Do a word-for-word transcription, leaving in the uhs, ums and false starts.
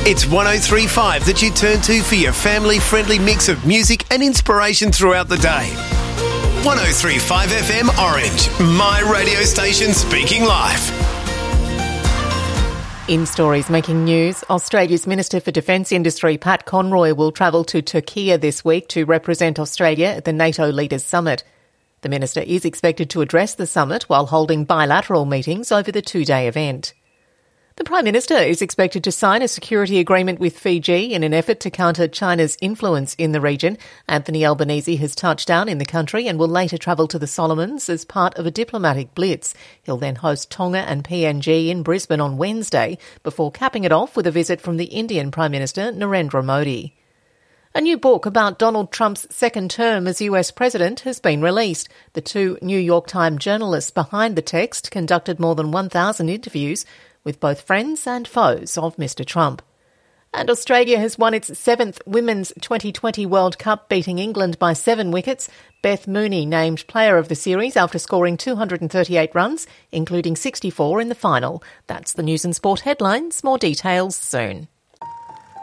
It's one oh three point five that you turn to for your family-friendly mix of music and inspiration throughout the day. one oh three point five F M Orange, my radio station speaking life. In stories making news, Australia's Minister for Defence Industry, Pat Conroy, will travel to Turkey this week to represent Australia at the NATO Leaders Summit. The Minister is expected to address the summit while holding bilateral meetings over the two-day event. The Prime Minister is expected to sign a security agreement with Fiji in an effort to counter China's influence in the region. Anthony Albanese has touched down in the country and will later travel to the Solomons as part of a diplomatic blitz. He'll then host Tonga and P N G in Brisbane on Wednesday before capping it off with a visit from the Indian Prime Minister Narendra Modi. A new book about Donald Trump's second term as U S President has been released. The two New York Times journalists behind the text conducted more than one thousand interviews with both friends and foes of Mister Trump. And Australia has won its seventh Women's twenty twenty World Cup, beating England by seven wickets. Beth Mooney named player of the series after scoring two hundred thirty-eight runs, including sixty-four in the final. That's the News and Sport headlines. More details soon.